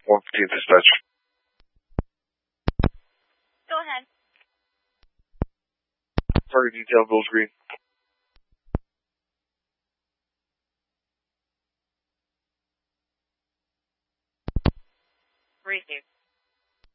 115 dispatch. Go ahead. Target detail, Village Green. Receive.